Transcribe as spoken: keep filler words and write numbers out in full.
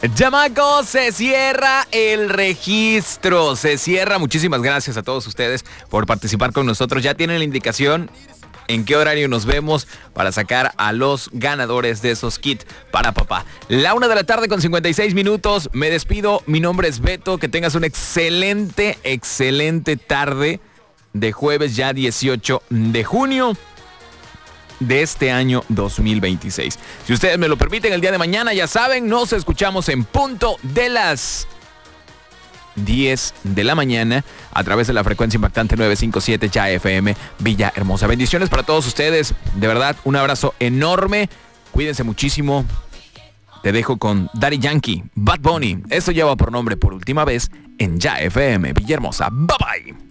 Chamacos, se cierra el registro, se cierra. Muchísimas gracias a todos ustedes por participar con nosotros. Ya tienen la indicación en qué horario nos vemos para sacar a los ganadores de esos kits para papá. La una de la tarde con cincuenta y seis minutos. Me despido. Mi nombre es Beto. Que tengas una excelente, excelente tarde de jueves ya dieciocho de junio de este año dos mil veintiséis. Si ustedes me lo permiten, el día de mañana, ya saben, nos escuchamos en punto de las diez de la mañana a través de la frecuencia impactante novecientos cincuenta y siete Ya F M Villahermosa. Bendiciones para todos ustedes. De verdad, un abrazo enorme. Cuídense muchísimo. Te dejo con Daddy Yankee, Bad Bunny. Esto lleva por nombre Por Última Vez en Ya F M Villahermosa. Bye bye.